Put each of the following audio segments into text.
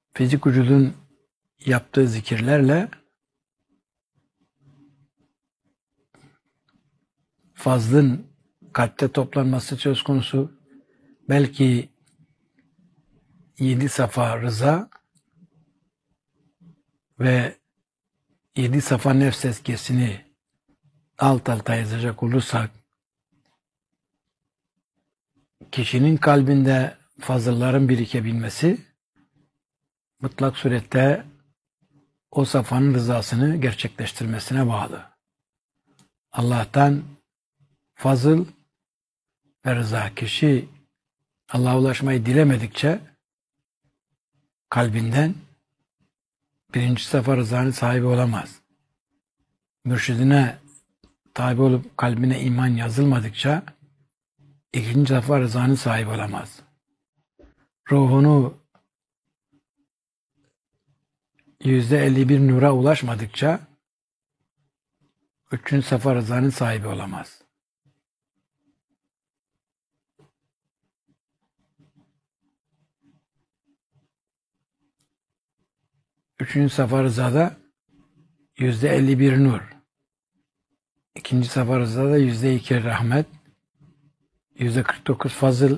fizik vücudun yaptığı zikirlerle fazlın kalpte toplanması söz konusu. Belki 7 safa rıza ve 7 safa nefs tezkiyesini alt alta yazacak olursak kişinin kalbinde fazılların birikebilmesi mutlak surette o safanın rızasını gerçekleştirmesine bağlı. Allah'tan fazıl ve rıza, kişi Allah'a ulaşmayı dilemedikçe kalbinden birinci safa rızanın sahibi olamaz. Mürşidine tabi olup kalbine iman yazılmadıkça ikinci safa rızanın sahibi olamaz. Ruhunu %51 nura ulaşmadıkça üçüncü safa rızanın sahibi olamaz. Üçüncü safa rızada %51 nur. İkinci safa rızada %2 rahmet, %49 fazıl,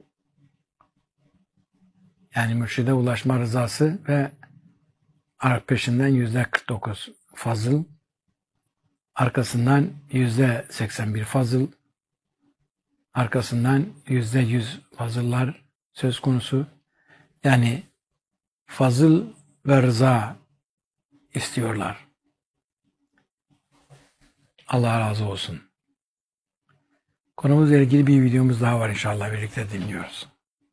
yani mürşide ulaşma rızası ve peşinden %49 fazıl, arkasından %81 fazıl, arkasından %100 fazıllar söz konusu. Yani fazıl ve rıza istiyorlar. Allah razı olsun. Konumuzla ilgili bir videomuz daha var, inşallah birlikte dinliyoruz.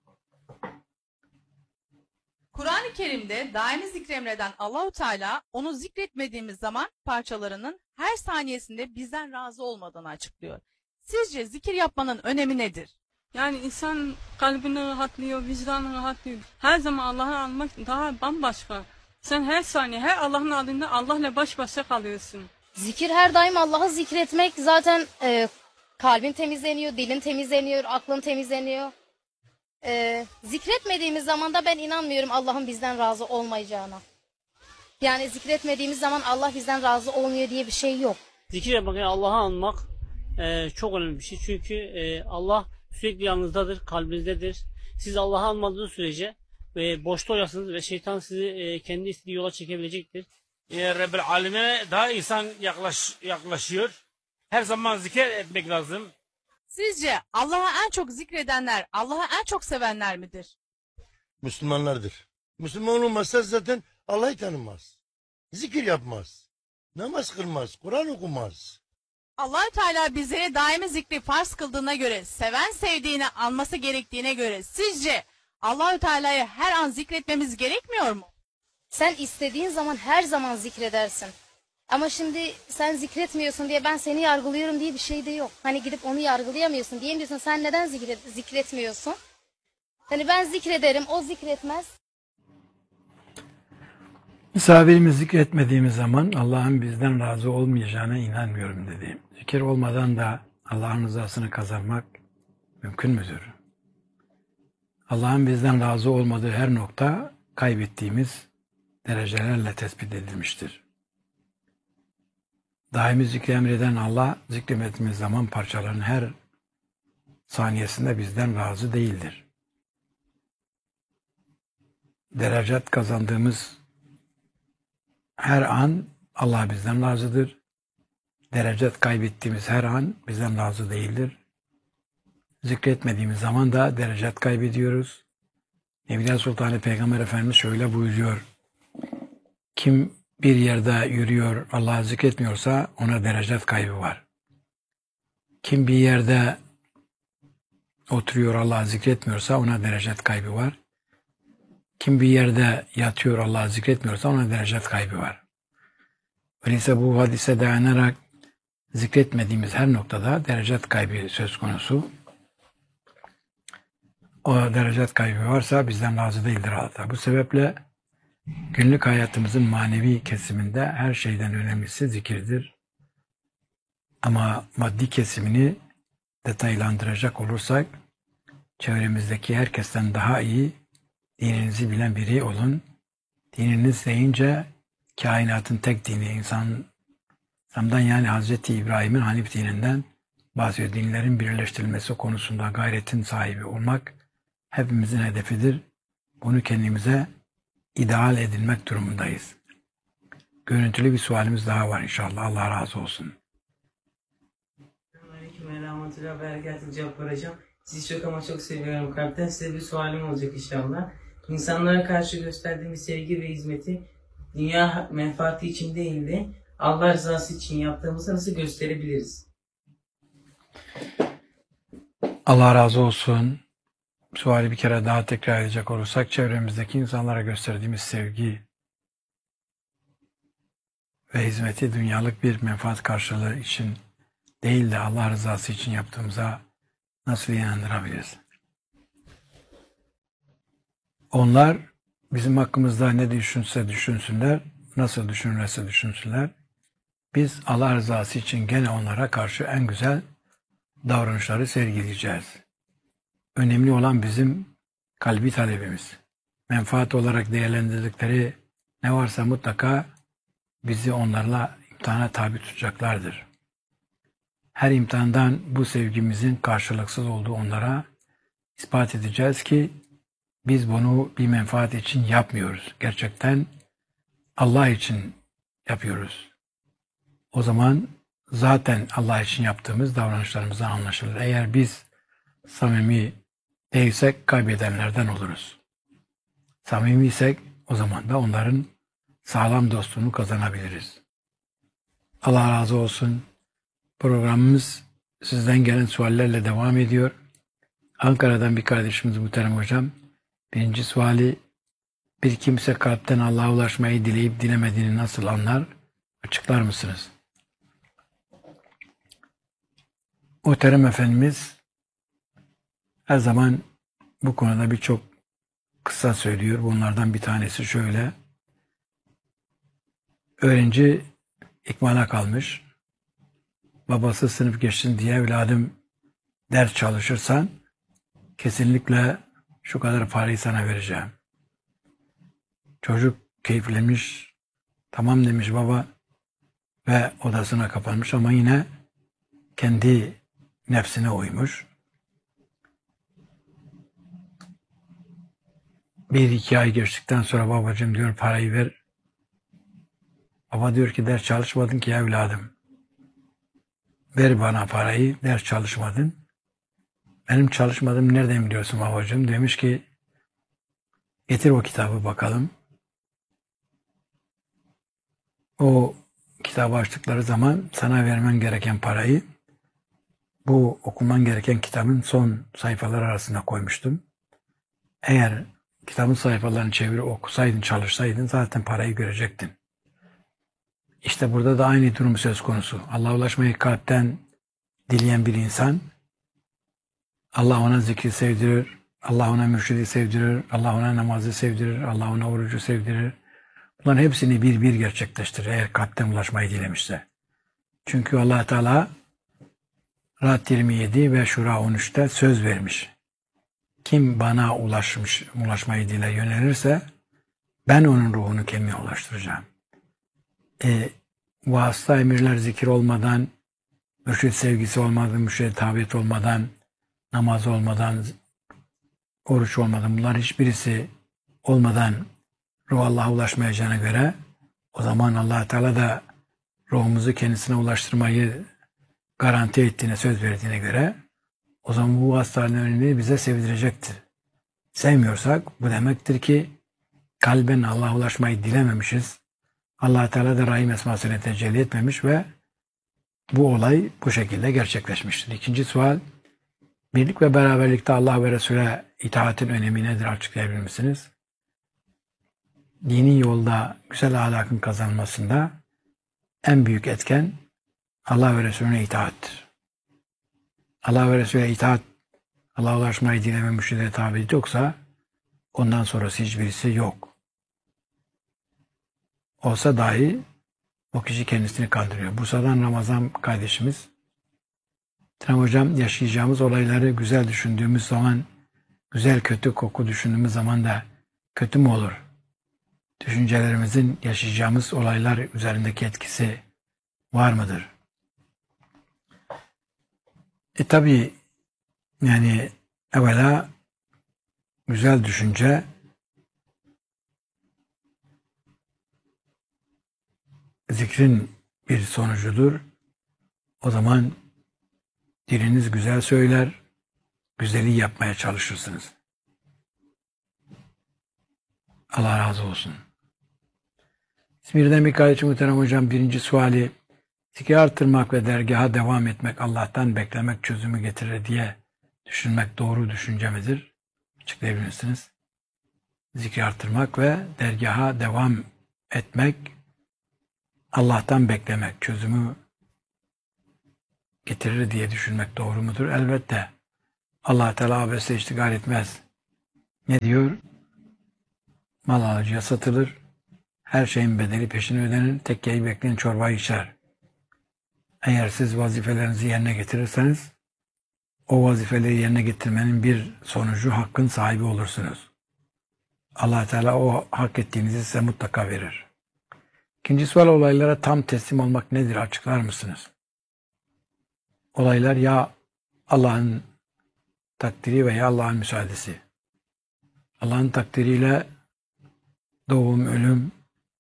Kur'an-ı Kerim'de daimi zikremreden Allahu Teala onu zikretmediğimiz zaman parçalarının her saniyesinde bizden razı olmadığını açıklıyor. Sizce zikir yapmanın önemi nedir? Yani insan kalbini rahatlıyor, vicdanını rahatlıyor. Her zaman Allah'ı anmak daha bambaşka. Sen her saniye, her Allah'ın adında Allah'la baş başa kalıyorsun. Zikir her daim Allah'ı zikretmek zaten kalbin temizleniyor, dilin temizleniyor, aklın temizleniyor. Zikretmediğimiz zaman da ben inanmıyorum Allah'ın bizden razı olmayacağına. Yani zikretmediğimiz zaman Allah bizden razı olmuyor diye bir şey yok. Zikir yapmak, yani Allah'ı anmak çok önemli bir şey. Çünkü Allah sürekli yanınızdadır, kalbinizdedir. Siz Allah'ı anmadığınız sürece boşta olacaksınız ve şeytan sizi kendi istediği yola çekebilecektir. Rabbil Alem'e daha insan yaklaşıyor. Her zaman zikir etmek lazım. Sizce Allah'a en çok zikredenler, Allah'ı en çok sevenler midir? Müslümanlardır. Müslüman olmazsa zaten Allah'ı tanımaz. Zikir yapmaz. Namaz kılmaz. Kur'an okumaz. Allah-u Teala bizlere daimi zikri farz kıldığına göre, seven sevdiğini anması gerektiğine göre sizce Allah-u Teala'yı her an zikretmemiz gerekmiyor mu? Sen istediğin zaman her zaman zikredersin. Ama şimdi sen zikretmiyorsun diye ben seni yargılıyorum diye bir şey de yok. Hani gidip onu yargılayamıyorsun. Diyemiyorsun sen neden zikretmiyorsun? Hani ben zikrederim, o zikretmez. Misafirimiz zikretmediğimiz zaman Allah'ın bizden razı olmayacağına inanmıyorum dedi. Zikir olmadan da Allah'ın rızasını kazanmak mümkün müdür? Allah'ın bizden razı olmadığı her nokta kaybettiğimiz derecelerle tespit edilmiştir. Daimi zikri emreden Allah, zikretmediğimiz zaman parçaların her saniyesinde bizden razı değildir. Derecat kazandığımız her an Allah bizden razıdır. Derecat kaybettiğimiz her an bizden razı değildir. Zikretmediğimiz zaman da derecat kaybediyoruz. Evliya Sultanı Peygamber Efendimiz şöyle buyuruyor. Kim bir yerde yürüyor, Allah'ı zikretmiyorsa ona derecat kaybı var. Kim bir yerde oturuyor, Allah'ı zikretmiyorsa ona derecat kaybı var. Kim bir yerde yatıyor, Allah'ı zikretmiyorsa ona derecat kaybı var. Öyleyse bu hadise dayanarak zikretmediğimiz her noktada derecat kaybı söz konusu. O derecat kaybı varsa bizden razı değildir Allah. Bu sebeple günlük hayatımızın manevi kesiminde her şeyden önemlisi zikirdir. Ama maddi kesimini detaylandıracak olursak, çevremizdeki herkesten daha iyi dininizi bilen biri olun. dininiz deyince kainatın tek dini İslam'dan yani Hazreti İbrahim'in Hanif dininden bahsediyor. Dinlerin birleştirilmesi konusunda gayretin sahibi olmak hepimizin hedefidir. Bunu kendimize ideal edinmek durumundayız. Görüntülü bir sualimiz daha var inşallah. Allah razı olsun. Aleyküm ve rahmetullah berekatuhu Cabbar hocam. Sizi çok ama çok seviyorum kalpten. Size bir sualim olacak inşallah. İnsanlara karşı gösterdiğimiz sevgi ve hizmeti dünya menfaati için değil de Allah rızası için yaptığımızı nasıl gösterebiliriz? Allah razı olsun. Suali bir kere daha tekrar edecek olursak, çevremizdeki insanlara gösterdiğimiz sevgi ve hizmeti dünyalık bir menfaat karşılığı için değil de Allah rızası için yaptığımıza nasıl inandırabiliriz? Onlar bizim hakkımızda ne düşünse düşünsünler, nasıl düşünürse düşünsünler. Biz Allah rızası için gene onlara karşı en güzel davranışları sergileyeceğiz. Önemli olan bizim kalbi talebimiz. Menfaat olarak değerlendirdikleri ne varsa mutlaka bizi onlarla imtihana tabi tutacaklardır. Her imtihandan bu sevgimizin karşılıksız olduğu onlara ispat edeceğiz ki biz bunu bir menfaat için yapmıyoruz. Gerçekten Allah için yapıyoruz. O zaman zaten Allah için yaptığımız davranışlarımızdan anlaşılır. Eğer biz samimi değilsek kaybedenlerden oluruz. Samimiysek o zaman da onların sağlam dostluğunu kazanabiliriz. Allah razı olsun. Programımız sizden gelen suallerle devam ediyor. Ankara'dan bir kardeşimiz muhterem hocam. Birinci suali, bir kimse kalpten Allah'a ulaşmayı dileyip dilemediğini nasıl anlar? Açıklar mısınız? Muhterem Efendimiz her zaman bu konuda birçok kıssa söylüyor. Bunlardan bir tanesi şöyle. Öğrenci ikmala kalmış. Babası sınıf geçsin diye evladım ders çalışırsan kesinlikle şu kadar parayı sana vereceğim. Çocuk keyiflemiş. Tamam demiş baba ve odasına kapanmış ama yine kendi nefsine uymuş. Bir iki ay geçtikten sonra babacığım diyor parayı ver. Baba diyor ki ders çalışmadın ki evladım. Ver bana parayı, ders çalışmadın. Benim çalışmadığımı nereden biliyorsun babacığım? Demiş ki getir o kitabı bakalım. O kitabı açtıkları zaman sana vermen gereken parayı bu okuman gereken kitabın son sayfaları arasında koymuştum. Eğer kitabın sayfalarını çevirip okusaydın, çalışsaydın zaten parayı görecektin. İşte burada da aynı durum söz konusu. Allah'a ulaşmayı kalpten dileyen bir insan, Allah ona zikri sevdirir, Allah ona mürşidi sevdirir, Allah ona namazı sevdirir, Allah ona orucu sevdirir. Bunların hepsini bir bir gerçekleştirir eğer kalpten ulaşmayı dilemişse. Çünkü Allah Teala Ra'd 27 ve Şura 13'te söz vermiş. Kim bana ulaşmayı dile yönelirse ben onun ruhunu kendime ulaştıracağım. Vasıta emirler zikir olmadan, mürşid sevgisi olmadan, mürşid tabiyet olmadan, namaz olmadan, oruç olmadan, bunlar hiçbirisi olmadan ruh Allah'a ulaşmayacağına göre o zaman Allah Teala da ruhumuzu kendisine ulaştırmayı garanti ettiğine, söz verdiğine göre o zaman bu vasıtaların önünü bize sevdirecektir. Sevmiyorsak bu demektir ki kalben Allah'a ulaşmayı dilememişiz. Allah Teala da Rahim esmasını tecelli etmemiş ve bu olay bu şekilde gerçekleşmiştir. İkinci sual, birlik ve beraberlikte Allah ve Resul'e itaatin önemi nedir açıklayabilir misiniz? Dini yolda güzel ahlakın kazanmasında en büyük etken Allah ve Resulüne itaattir. Allah ve Resulüne itaat, Allah'a ulaşmayı dileme mürşide tabi yoksa ondan sonrası hiçbirisi yok. Olsa dahi o kişi kendisini kandırıyor. Bursa'dan Ramazan kardeşimiz, Tram hocam, yaşayacağımız olayları güzel düşündüğümüz zaman, güzel kötü koku düşündüğümüz zaman da kötü mü olur? düşüncelerimizin yaşayacağımız olaylar üzerindeki etkisi var mıdır? Tabii yani evvela güzel düşünce zikrin bir sonucudur. O zaman diliniz güzel söyler, güzeli yapmaya çalışırsınız. Allah razı olsun. İzmir'den bir kardeşim muhterem hocam, birinci suali, zikri artırmak ve dergaha devam etmek, Allah'tan beklemek çözümü getirir diye düşünmek doğru düşünce midir? Açıklayabilir misiniz? Zikri artırmak ve dergaha devam etmek, Allah'tan beklemek çözümü getirir diye düşünmek doğru mudur? Elbette. Allah Teala abesle iştigal etmez. Ne diyor? Mal alıcıya satılır. Her şeyin bedeli peşine ödenir. Tekkeyi bekleyen çorbayı içer. Eğer siz vazifelerinizi yerine getirirseniz o vazifeleri yerine getirmenin bir sonucu hakkın sahibi olursunuz. Allah Teala o hak ettiğinizi size mutlaka verir. İkinci sual, olaylara tam teslim olmak nedir? Açıklar mısınız? Olaylar ya Allah'ın takdiri veya Allah'ın müsaadesi. Allah'ın takdiriyle doğum, ölüm,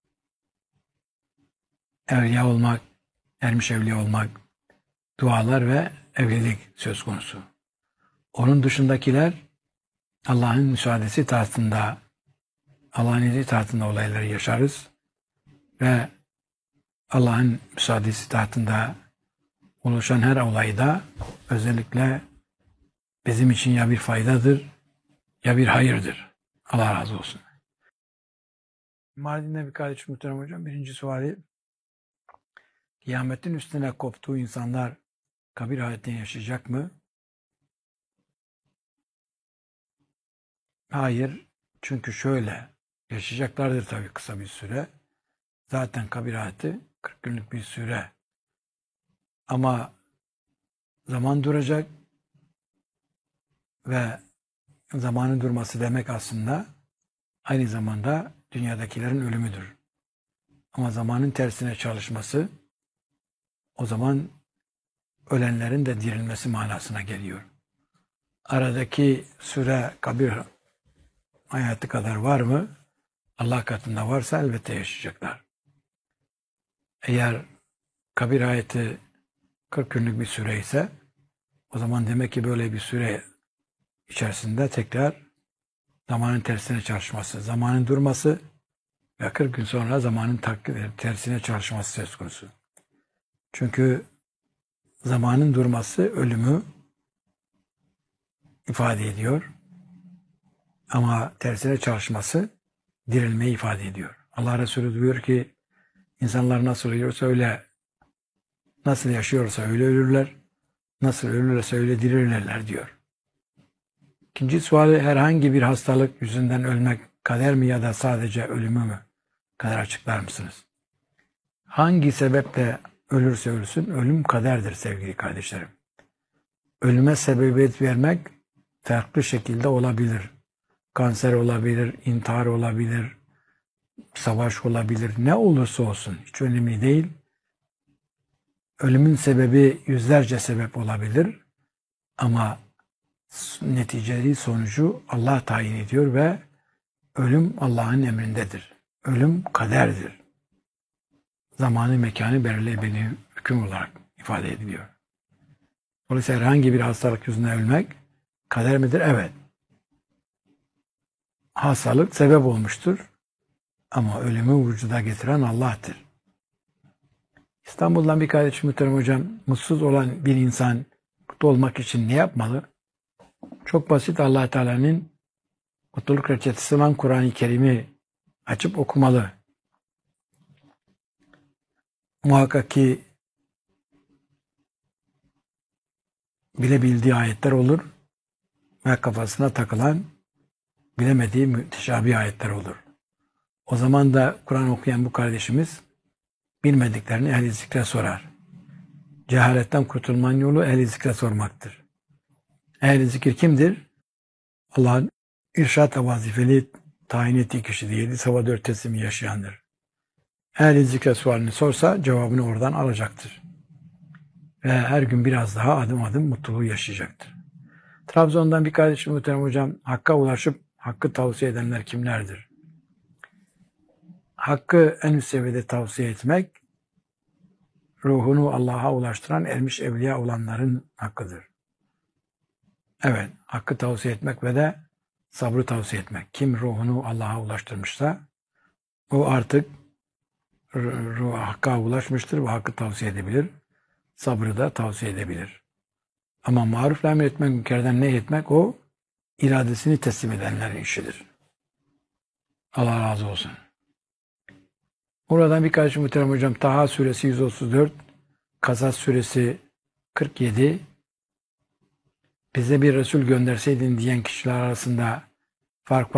evliya olmak, ermiş evliya olmak, dualar ve evlilik söz konusu. Onun dışındakiler Allah'ın müsaadesi tahtında, Allah'ın izni tahtında olayları yaşarız ve Allah'ın müsaadesi tahtında oluşan her olayda özellikle bizim için ya bir faydadır ya bir hayırdır. Allah razı olsun. Mardin'de bir kardeşim muhterem hocam, birinci suali, kıyametin üstüne koptuğu insanlar kabir hayatını yaşayacak mı? Hayır. Çünkü şöyle, yaşayacaklardır tabii kısa bir süre. Zaten kabir hayatı 40 günlük bir süre. Ama zaman duracak ve zamanın durması demek aslında aynı zamanda dünyadakilerin ölümüdür. Ama zamanın tersine çalışması o zaman ölenlerin de dirilmesi manasına geliyor. Aradaki süre kabir hayatı kadar var mı? Allah katında varsa elbette yaşayacaklar. Eğer kabir hayatı 40 günlük bir süre ise o zaman demek ki böyle bir süre içerisinde tekrar zamanın tersine çalışması, zamanın durması ve 40 gün sonra zamanın tersine çalışması söz konusu. Çünkü zamanın durması ölümü ifade ediyor. Ama tersine çalışması dirilmeyi ifade ediyor. Allah Resulü diyor ki insanlar nasıl ölüyorsa öyle, nasıl yaşıyorsa öyle ölürler, nasıl ölürlerse öyle dirilirler diyor. İkinci suali, herhangi bir hastalık yüzünden ölmek kader mi ya da sadece ölümü mü? Kader açıklar mısınız? Hangi sebeple ölürse ölsün ölüm kaderdir sevgili kardeşlerim. Ölüme sebebiyet vermek farklı şekilde olabilir. Kanser olabilir, intihar olabilir, savaş olabilir. Ne olursa olsun hiç önemli değil. Ölümün sebebi yüzlerce sebep olabilir. Ama neticeli sonucu Allah tayin ediyor ve ölüm Allah'ın emrindedir. Ölüm kaderdir. Zamanı, mekanı belirli hüküm olarak ifade ediliyor. Dolayısıyla herhangi bir hastalık yüzünden ölmek kader midir? Evet. Hastalık sebep olmuştur. Ama ölümü vücuda getiren Allah'tır. İstanbul'dan bir kardeşim muhterem hocam, mutsuz olan bir insan mutlu olmak için ne yapmalı? Çok basit, Allah Teala'nın mutluluk reçetesi olan Kur'an-ı Kerim'i açıp okumalı. Muhakkak ki bilebildiği ayetler olur ve kafasına takılan bilemediği müteşabih ayetler olur. O zaman da Kur'an okuyan bu kardeşimiz bilmediklerini ehl-i zikre sorar. Cehaletten kurtulmanın yolu ehl-i zikre sormaktır. Ehl-i zikir kimdir? Allah'ın irşat ve vazifeli tayin ettiği kişi değildir. Sabah 4 teslimi yaşayandır. Eğer zikre sualini sorsa cevabını oradan alacaktır. Ve her gün biraz daha adım adım mutluluğu yaşayacaktır. Trabzon'dan bir kardeşim muhterem hocam, Hakk'a ulaşıp Hakk'ı tavsiye edenler kimlerdir? Hakk'ı en üst seviyede tavsiye etmek, ruhunu Allah'a ulaştıran ermiş evliya olanların hakkıdır. Evet, Hakk'ı tavsiye etmek ve de sabrı tavsiye etmek. Kim ruhunu Allah'a ulaştırmışsa, o artık Hakk'a ulaşmıştır ve Hakk'ı tavsiye edebilir. Sabrı da tavsiye edebilir. Ama marufla emir etmek, münkerden nehyetmek, o iradesini teslim edenlerin işidir. Allah razı olsun. Buradan birkaç muhterem hocam, Taha suresi 134, Kasas suresi 47, bize bir Resul gönderseydin diyen kişiler arasında fark var.